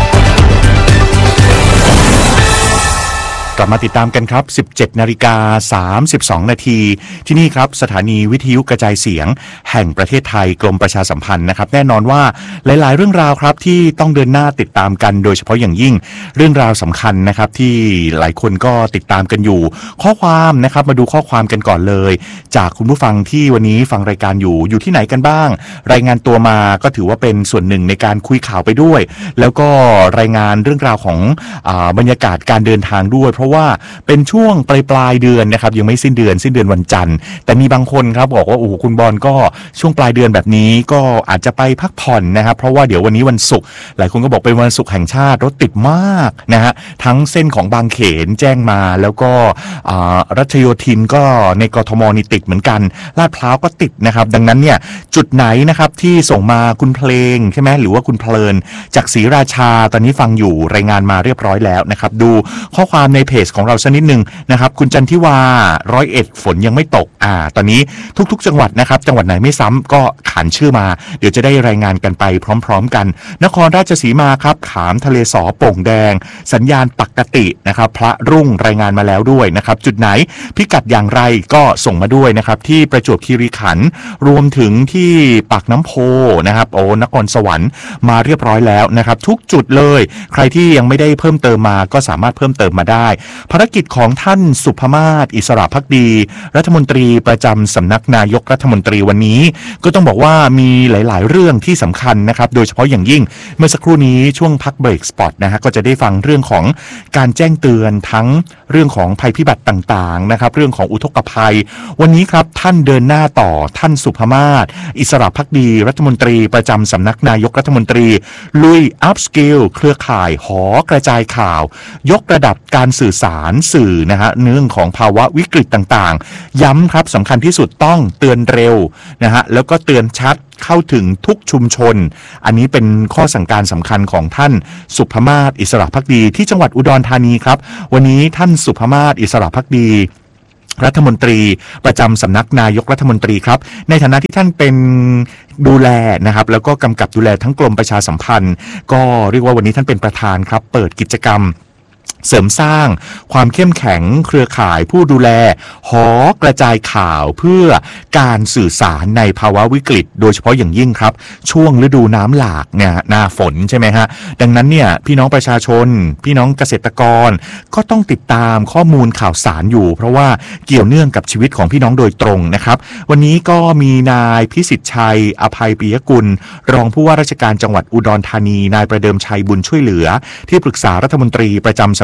กลับมาติดตามกันครับ 17:32 นาทีที่นี่ครับสถานีวิทยุกระจายเสียงแห่งประเทศไทยกรมประชาสัมพันธ์นะครับแน่นอนว่าหลายๆเรื่องราวครับที่ต้องเดินหน้าติดตามกันโดยเฉพาะอย่างยิ่งเรื่องราวสำคัญนะครับที่หลายคนก็ติดตามกันอยู่ข้อความนะครับมาดูข้อความกันก่อนเลยจากคุณผู้ฟังที่วันนี้ฟังรายการอยู่ที่ไหนกันบ้างรายงานตัวมาก็ถือว่าเป็นส่วนหนึ่งในการคุยข่าวไปด้วยแล้วก็รายงานเรื่องราวของบรรยากาศการเดินทางด้วยเพราะว่าเป็นช่วงปลายเดือนนะครับยังไม่สิ้นเดือนวันจันทร์แต่มีบางคนครับบอกว่าโอ้โหคุณบอลก็ช่วงปลายเดือนแบบนี้ก็อาจจะไปพักผ่อนนะครับเพราะว่าเดี๋ยววันนี้วันศุกร์หลายคนก็บอกเป็นวันศุกร์แห่งชาติรถติดมากนะฮะทั้งเส้นของบางเขนแจ้งมาแล้วก็รัชโยธินก็ในกทมนี่ติดเหมือนกันลาดพร้าวก็ติดนะครับดังนั้นเนี่ยจุดไหนนะครับที่ส่งมาคุณเพลงใช่ไหมหรือว่าคุณเพลินจากศรีราชาตอนนี้ฟังอยู่รายงานมาเรียบร้อยแล้วนะครับดูข้อความในเพจของเราสักนิดนึงนะครับคุณจันทิวา101ฝนยังไม่ตกตอนนี้ทุกๆจังหวัดนะครับจังหวัดไหนไม่ซ้ำก็ขานชื่อมาเดี๋ยวจะได้รายงานกันไปพร้อมๆกันนครราชสีมาครับขามทะเลสอโป่งแดงสัญญาณปกตินะครับพระรุ่งรายงานมาแล้วด้วยนะครับจุดไหนพิกัดอย่างไรก็ส่งมาด้วยนะครับที่ประจวบคีรีขันธ์รวมถึงที่ปากน้ำโพนะครับนครสวรรค์มาเรียบร้อยแล้วนะครับทุกจุดเลยใครที่ยังไม่ได้เพิ่มเติมมาก็สามารถเพิ่มเติมมาได้ภารกิจของท่านสุภมาศอิสระภักดีรัฐมนตรีประจำสำนักนายกรัฐมนตรีวันนี้ก็ต้องบอกว่ามีหลายๆเรื่องที่สำคัญนะครับโดยเฉพาะอย่างยิ่งเมื่อสักครู่นี้ช่วงพักเบรกสปอตนะฮะก็จะได้ฟังเรื่องของการแจ้งเตือนทั้งเรื่องของภัยพิบัติต่างๆนะครับเรื่องของอุทกภัยวันนี้ครับท่านเดินหน้าต่อท่านสุภมาศอิสระภักดีรัฐมนตรีประจำสำนักนายกรัฐมนตรีลุยอัพสกิลเครือข่ายหอกระจายข่าวยกระดับการสื่อสารสื่อนะฮะเรื่องของภาวะวิกฤตต่างๆย้ำครับสำคัญที่สุดต้องเตือนเร็วนะฮะแล้วก็เตือนชัดเข้าถึงทุกชุมชนอันนี้เป็นข้อสั่งการสำคัญของท่านสุภมาศอิสระภักดีที่จังหวัดอุดรธานีครับวันนี้ท่านสุภมาศอิสระภักดีรัฐมนตรีประจำสำนักนายกรัฐมนตรีครับในฐานะที่ท่านเป็นดูแลนะครับแล้วก็กำกับดูแลทั้งกรมประชาสัมพันธ์ก็เรียกว่าวันนี้ท่านเป็นประธานครับเปิดกิจกรรมเสริมสร้างความเข้มแข็งเครือข่ายผู้ดูแลหอกระจายข่าวเพื่อการสื่อสารในภาวะวิกฤตโดยเฉพาะอย่างยิ่งครับช่วงฤดูน้ำหลากเนี่ยหน้าฝนใช่ไหมฮะดังนั้นเนี่ยพี่น้องประชาชนพี่น้องเกษตรกรก็ต้องติดตามข้อมูลข่าวสารอยู่เพราะว่าเกี่ยวเนื่องกับชีวิตของพี่น้องโดยตรงนะครับวันนี้ก็มีนายพิสิทธิ์ชัยอภัยปิยกุลรองผู้ว่าราชการจังหวัดอุดรธานีนายประเดิมชัยบุญช่วยเหลือที่ปรึกษารัฐมนตรีประจำสำ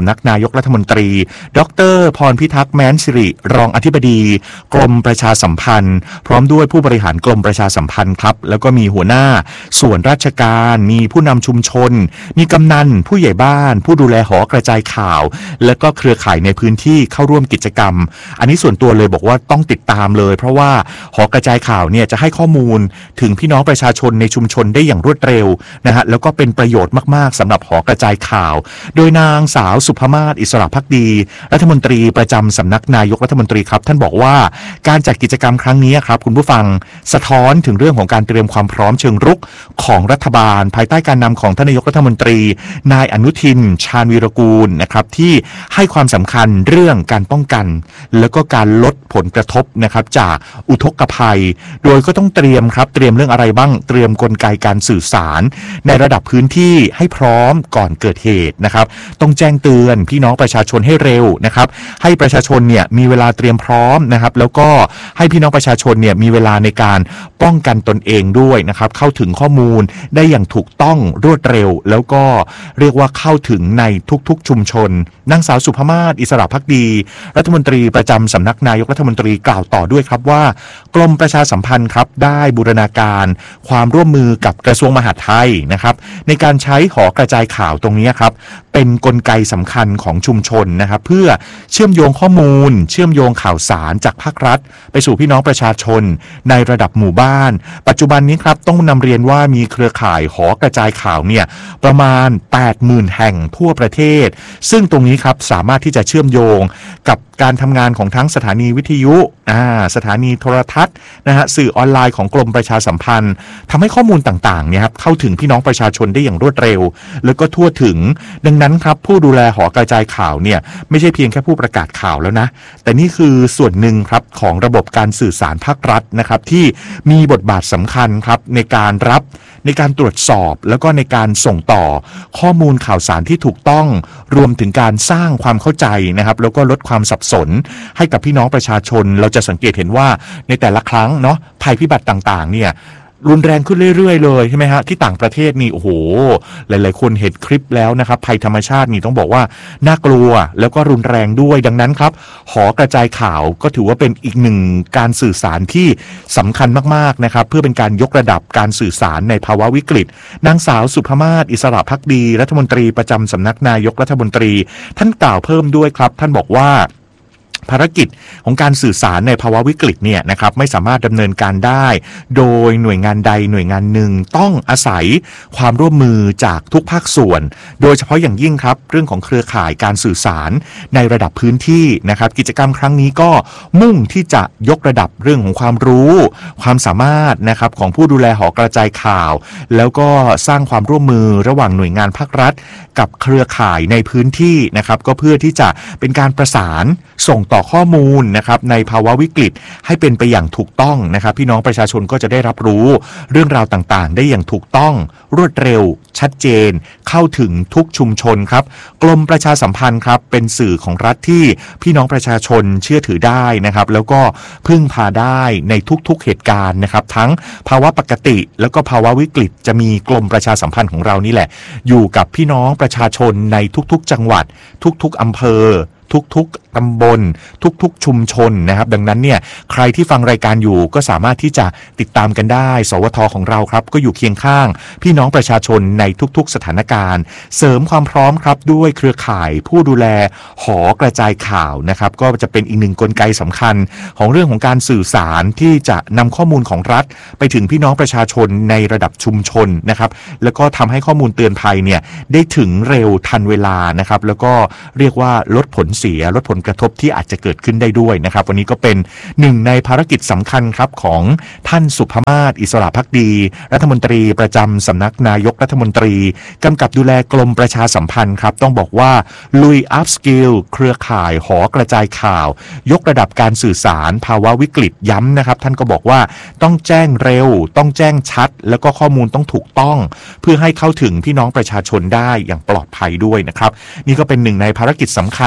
ำนักนายกรัฐมนตรีดร.พรพิทักษ์แม้นสิริรองอธิบดีกรมประชาสัมพันธ์พร้อมด้วยผู้บริหารกรมประชาสัมพันธ์ครับแล้วก็มีหัวหน้าส่วนราชการมีผู้นำชุมชนมีกำนันผู้ใหญ่บ้านผู้ดูแลหอกระจายข่าวและก็เครือข่ายในพื้นที่เข้าร่วมกิจกรรมอันนี้ส่วนตัวเลยบอกว่าต้องติดตามเลยเพราะว่าหอกระจายข่าวเนี่ยจะให้ข้อมูลถึงพี่น้องประชาชนในชุมชนได้อย่างรวดเร็วนะฮะแล้วก็เป็นประโยชน์มากๆสำหรับหอกระจายข่าวโดยนางสาวสุภมาศอิสระภักดีรัฐมนตรีประจำสำนักนายกรัฐมนตรีครับท่านบอกว่าการจัดกิจกรรมครั้งนี้ครับคุณผู้ฟังสะท้อนถึงเรื่องของการเตรียมความพร้อมเชิงรุกของรัฐบาลภายใต้การนำของท่านนายกรัฐมนตรีนายอนุทินชาญวีรกูลนะครับที่ให้ความสำคัญเรื่องการป้องกันแล้วก็การลดผลกระทบนะครับจากอุทกภัยโดยก็ต้องเตรียมเรื่องอะไรบ้างเตรียมกลไกการสื่อสารในระดับพื้นที่ให้พร้อมก่อนเกิดเหตุนะครับต้องแจ้งเตือนพี่น้องประชาชนให้เร็วนะครับให้ประชาชนเนี่ยมีเวลาเตรียมพร้อมนะครับแล้วก็ให้พี่น้องประชาชนเนี่ยมีเวลาในการป้องกันตนเองด้วยนะครับเข้าถึงข้อมูลได้อย่างถูกต้องรวดเร็วแล้วก็เรียกว่าเข้าถึงในทุกๆชุมชนนางสาวสุภมาศอิสระภักดีรัฐมนตรีประจำสำนักนายกรัฐมนตรีกล่าวต่อด้วยครับว่ากรมประชาสัมพันธ์ครับได้บูรณาการความร่วมมือกับกระทรวงมหาดไทยนะครับในการใช้หอกระจายข่าวตรงนี้ครับเป็นกลไกสำคัญของชุมชนนะครับเพื่อเชื่อมโยงข้อมูลเชื่อมโยงข่าวสารจากภาครัฐไปสู่พี่น้องประชาชนในระดับหมู่บ้านปัจจุบันนี้ครับต้องนำเรียนว่ามีเครือข่ายหอกระจายข่าวเนี่ยประมาณ 80,000 แห่งทั่วประเทศซึ่งตรงนี้ครับสามารถที่จะเชื่อมโยงกับการทำงานของทั้งสถานีวิทยุสถานีโทรทัศน์นะฮะสื่อออนไลน์ของกรมประชาสัมพันธ์ทำให้ข้อมูลต่างๆเนี่ยครับเข้าถึงพี่น้องประชาชนได้อย่างรวดเร็วแล้วก็ทั่วถึงดังนั้นครับผู้ดูแลหอกระจายข่าวเนี่ยไม่ใช่เพียงแค่ผู้ประกาศข่าวแล้วนะแต่นี่คือส่วนหนึ่งครับของระบบการสื่อสารภาครัฐนะครับที่มีบทบาทสำคัญครับในการรับในการตรวจสอบแล้วก็ในการส่งต่อข้อมูลข่าวสารที่ถูกต้องรวมถึงการสร้างความเข้าใจนะครับแล้วก็ลดความสับสนให้กับพี่น้องประชาชนเราจะสังเกตเห็นว่าในแต่ละครั้งเนาะภัยพิบัติต่างๆเนี่ยรุนแรงขึ้นเรื่อยๆเลยใช่ไหมฮะที่ต่างประเทศนี่โอ้โหหลายๆคนเห็นคลิปแล้วนะครับภัยธรรมชาตินี่ต้องบอกว่าน่ากลัวแล้วก็รุนแรงด้วยดังนั้นครับหอกระจายข่าวก็ถือว่าเป็นอีกหนึ่งการสื่อสารที่สำคัญมากๆนะครับเพื่อเป็นการยกระดับการสื่อสารในภาวะวิกฤตนางสาวสุภมาศอิสระภักดีรัฐมนตรีประจำสำนักนายกรัฐมนตรีท่านกล่าวเพิ่มด้วยครับท่านบอกว่าภารกิจของการสื่อสารในภาวะวิกฤตเนี่ยนะครับไม่สามารถดำเนินการได้โดยหน่วยงานใดหน่วยงานหนึ่งต้องอาศัยความร่วมมือจากทุกภาคส่วนโดยเฉพาะอย่างยิ่งครับเรื่องของเครือข่ายการสื่อสารในระดับพื้นที่นะครับกิจกรรมครั้งนี้ก็มุ่งที่จะยกระดับเรื่องของความรู้ความสามารถนะครับของผู้ดูแลหอกระจายข่าวแล้วก็สร้างความร่วมมือระหว่างหน่วยงานภาครัฐกับเครือข่ายในพื้นที่นะครับก็เพื่อที่จะเป็นการประสานส่งต่อข้อมูลนะครับในภาวะวิกฤตให้เป็นไปอย่างถูกต้องนะครับพี่น้องประชาชนก็จะได้รับรู้เรื่องราวต่างๆได้อย่างถูกต้องรวดเร็วชัดเจนเข้าถึงทุกชุมชนครับกรมประชาสัมพันธ์ครับเป็นสื่อของรัฐที่พี่น้องประชาชนเชื่อถือได้นะครับแล้วก็พึ่งพาได้ในทุกๆเหตุการณ์นะครับทั้งภาวะปกติแล้วก็ภาวะวิกฤตจะมีกรมประชาสัมพันธ์ของเรานี่แหละอยู่กับพี่น้องประชาชนในทุกๆจังหวัดทุกๆอำเภอทุกๆตำบลทุกๆชุมชนนะครับดังนั้นเนี่ยใครที่ฟังรายการอยู่ก็สามารถที่จะติดตามกันได้สวทของเราครับก็อยู่เคียงข้างพี่น้องประชาชนในทุกๆสถานการณ์เสริมความพร้อมครับด้วยเครือข่ายผู้ดูแลหอกระจายข่าวนะครับก็จะเป็นอีกหนึ่งกลไกสำคัญของเรื่องของการสื่อสารที่จะนำข้อมูลของรัฐไปถึงพี่น้องประชาชนในระดับชุมชนนะครับแล้วก็ทำให้ข้อมูลเตือนภัยเนี่ยได้ถึงเร็วทันเวลานะครับแล้วก็เรียกว่าลดผลเสียลดผลกระทบที่อาจจะเกิดขึ้นได้ด้วยนะครับวันนี้ก็เป็นหนึ่งในภารกิจสำคัญครับของท่านสุภมาศอิสระภักดีรัฐมนตรีประจำสำนักนายกรัฐมนตรีกำกับดูแลกรมประชาสัมพันธ์ครับต้องบอกว่าลุยอัพสกิลเครือข่ายหอกระจายข่าวยกระดับการสื่อสารภาวะวิกฤตย้ำนะครับท่านก็บอกว่าต้องแจ้งเร็วต้องแจ้งชัดแล้วก็ข้อมูลต้องถูกต้องเพื่อให้เข้าถึงพี่น้องประชาชนได้อย่างปลอดภัยด้วยนะครับนี่ก็เป็นหนึ่งในภารกิจสำคัญที่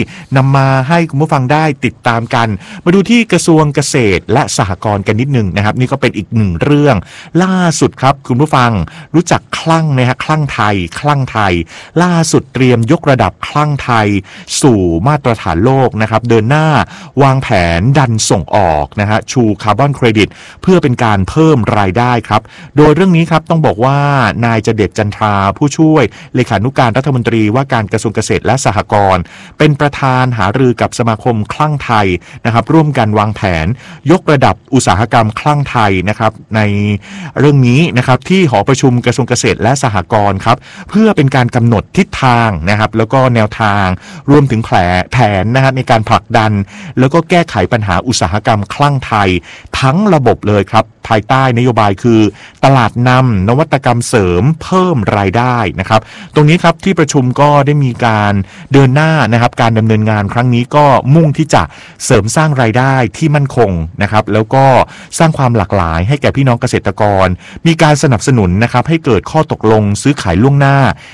นำมาให้คุณผู้ฟังได้ติดตามกันมาดูที่กระทรวงเกษตรและสหกรณ์กันนิดนึงนะครับนี่ก็เป็นอีกหนึ่งเรื่องล่าสุดครับคุณผู้ฟังรู้จักคลั่งนะฮะคลั่งไทยล่าสุดเตรียมยกระดับคลั่งไทยสู่มาตรฐานโลกนะครับเดินหน้าวางแผนดันส่งออกนะฮะชูคาร์บอนเครดิตเพื่อเป็นการเพิ่มรายได้ครับโดยเรื่องนี้ครับต้องบอกว่านายเจเดชจันทราผู้ช่วยเลขานุการรัฐมนตรีว่าการกระทรวงเกษตรและสหกรณ์เป็นประธานหารือกับสมาคมคลั่งไทยนะครับร่วมกันวางแผนยกระดับอุตสาหกรรมคลั่งไทยนะครับในเรื่องนี้นะครับที่หอประชุมกระทรวงเกษตรและสหกรณ์ครับเพื่อเป็นการกำหนดทิศทางนะครับแล้วก็แนวทางรวมถึงแผนนะครับในการผลักดันแล้วก็แก้ไขปัญหาอุตสาหกรรมคลั่งไทยทั้งระบบเลยครับภายใต้นโยบายคือตลาดนำนวัตกรรมเสริมเพิ่มรายได้นะครับตรงนี้ครับที่ประชุมก็ได้มีการเดินหน้านะครับการดำเนินงานครั้งนี้ก็มุ่งที่จะเสริมสร้างรายได้ที่มั่นคงนะครับแล้วก็สร้างความหลากหลายให้แก่พี่น้องเกษตรกรมีการสนับสนุนนะครับให้เกิดข้อตกลงซื้อขายล่วงหน้า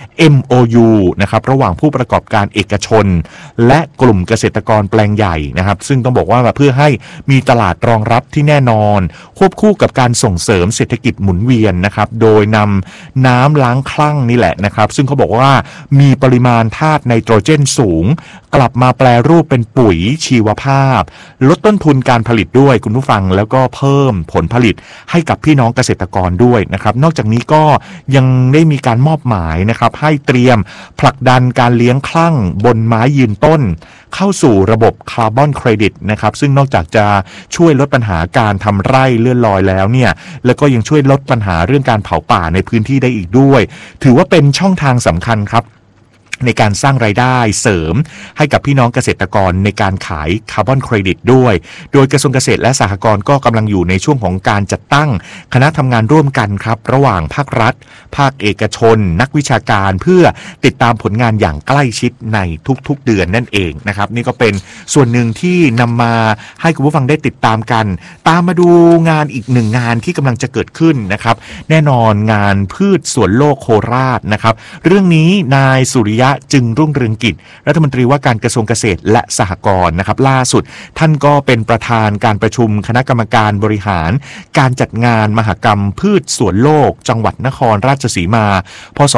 MOU นะครับระหว่างผู้ประกอบการเอกชนและกลุ่มเกษตรกรแปลงใหญ่นะครับซึ่งต้องบอกว่าเพื่อให้มีตลาดรองรับที่แน่นอนควบคู่กับการส่งเสริมเศรษฐกิจหมุนเวียนนะครับโดยนำน้ำล้างคลั่งนี่แหละนะครับซึ่งเขาบอกว่ามีปริมาณธาตุไนโตรเจนสูงกลับมาแปรรูปเป็นปุ๋ยชีวภาพลดต้นทุนการผลิตด้วยคุณผู้ฟังแล้วก็เพิ่มผลผลิตให้กับพี่น้องเกษตรกรด้วยนะครับนอกจากนี้ก็ยังได้มีการมอบหมายนะครับให้เตรียมผลักดันการเลี้ยงคลั่งบนไม้ยืนต้นเข้าสู่ระบบคาร์บอนเครดิตนะครับซึ่งนอกจากจะช่วยลดปัญหาการทำไร่เลื่อนลอยแล้วเนี่ยแล้วก็ยังช่วยลดปัญหาเรื่องการเผาป่าในพื้นที่ได้อีกด้วยถือว่าเป็นช่องทางสำคัญครับในการสร้างรายได้เสริมให้กับพี่น้องเกษตรกรในการขายคาร์บอนเครดิตด้วยโดยกระทรวงเกษตรและสหกรณ์ก็กำลังอยู่ในช่วงของการจัดตั้งคณะทำงานร่วมกันครับระหว่างภาครัฐภาคเอกชนนักวิชาการเพื่อติดตามผลงานอย่างใกล้ชิดในทุกๆเดือนนั่นเองนะครับนี่ก็เป็นส่วนหนึ่งที่นำมาให้คุณผู้ฟังได้ติดตามกันตามมาดูงานอีกหนึ่งงานที่กำลังจะเกิดขึ้นนะครับแน่นอนงานพืชสวนโลกโคราชนะครับเรื่องนี้นายสุริยะจึงรุ่งเรืองกิจรัฐมนตรีว่าการกระทรวงเกษตรและสหกรณ์นะครับล่าสุดท่านก็เป็นประธานการประชุมคณะกรรมการบริหารการจัดงานมหกรรมพืชสวนโลกจังหวัดนครราชสีมาพ.ศ.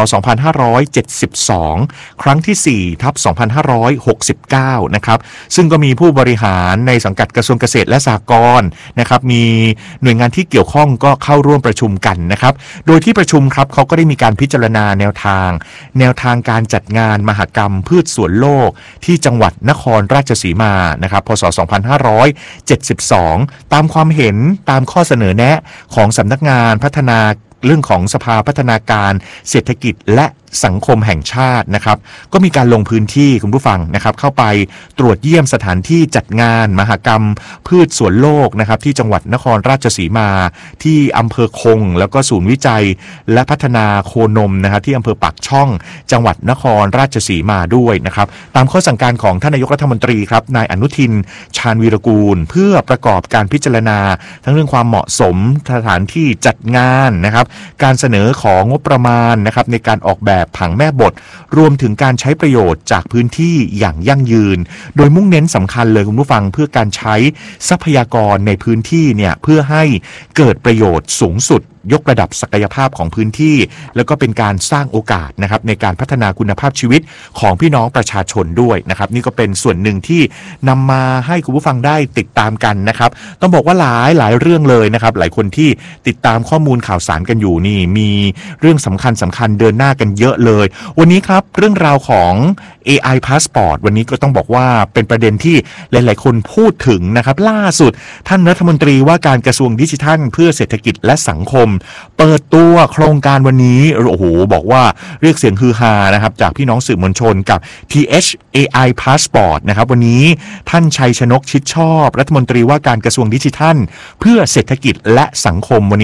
2572ครั้งที่4/2569นะครับซึ่งก็มีผู้บริหารในสังกัดกระทรวงเกษตรและสหกรณ์นะครับมีหน่วยงานที่เกี่ยวข้องก็เข้าร่วมประชุมกันนะครับโดยที่ประชุมครับเขาก็ได้มีการพิจารณาแนวทางการจัดงานมหกรรมพืชสวนโลกที่จังหวัดนครราชสีมานะครับพ.ศ. 2572ตามความเห็นตามข้อเสนอแนะของสำนักงานพัฒนาเรื่องของสภาพัฒนาการเศรษฐกิจและสังคมแห่งชาตินะครับก็มีการลงพื้นที่คุณผู้ฟังนะครับเข้าไปตรวจเยี่ยมสถานที่จัดงานมหกรรมพืชสวนโลกนะครับที่จังหวัดนครราชสีมาที่อำเภอคงแล้วก็ศูนย์วิจัยและพัฒนาโคนมนะครับที่อำเภอปากช่องจังหวัดนครราชสีมาด้วยนะครับตามข้อสั่งการของท่านนายกรัฐมนตรีครับนายอนุทินชาญวีรกูลเพื่อประกอบการพิจารณาทั้งเรื่องความเหมาะสมสถานที่จัดงานนะครับการเสนอของงบประมาณนะครับในการออกแบบผังแม่บทรวมถึงการใช้ประโยชน์จากพื้นที่อย่างยั่งยืนโดยมุ่งเน้นสำคัญเลยคุณผู้ฟังเพื่อการใช้ทรัพยากรในพื้นที่เนี่ยเพื่อให้เกิดประโยชน์สูงสุดยกระดับศักยภาพของพื้นที่แล้วก็เป็นการสร้างโอกาสนะครับในการพัฒนาคุณภาพชีวิตของพี่น้องประชาชนด้วยนะครับนี่ก็เป็นส่วนหนึ่งที่นำมาให้คุณผู้ฟังได้ติดตามกันนะครับต้องบอกว่าหลายเรื่องเลยนะครับหลายคนที่ติดตามข้อมูลข่าวสารกันอยู่นี่มีเรื่องสำคัญเดินหน้ากันเยอะเลยวันนี้ครับเรื่องราวของ AI Passport วันนี้ก็ต้องบอกว่าเป็นประเด็นที่หลายๆคนพูดถึงนะครับล่าสุดท่านรัฐมนตรีว่าการกระทรวงดิจิทัลเพื่อเศรษฐกิจและสังคมเปิดตัวโครงการวันนี้โอ้โหบอกว่าเรียกเสียงฮือฮานะครับจากพี่น้องสื่อมวลชนกับ TH AI Passport นะครับวันนี้ท่านชัยชนกชิดชอบรัฐมนตรีว่าการกระทรวงดิจิทัลเพื่อเศรษฐกิจและสังคมวันนี้